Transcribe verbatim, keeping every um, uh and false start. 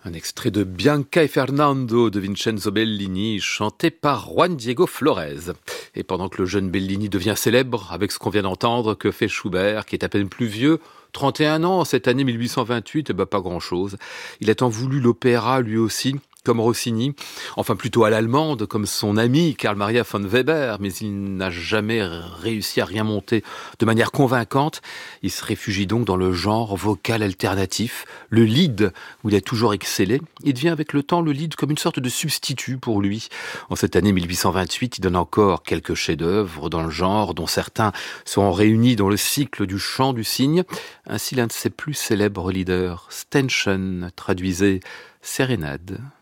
Un extrait de Bianca e Fernando de Vincenzo Bellini, chanté par Juan Diego Flores. Et pendant que le jeune Bellini devient célèbre, avec ce qu'on vient d'entendre, que fait Schubert, qui est à peine plus vieux, trente et un ans, cette année mille huit cent vingt-huit, eh ben pas grand-chose. Il a tant voulu l'opéra, lui aussi, comme Rossini, enfin plutôt à l'allemande, comme son ami Karl Maria von Weber, mais il n'a jamais réussi à rien monter de manière convaincante. Il se réfugie donc dans le genre vocal alternatif, le lied, où il a toujours excellé. Il devient avec le temps le lied comme une sorte de substitut pour lui. En cette année mille huit cent vingt-huit, il donne encore quelques chefs-d'œuvre dans le genre, dont certains sont réunis dans le cycle du chant du cygne. Ainsi, l'un de ses plus célèbres leaders, Ständchen, traduisait Sérénade.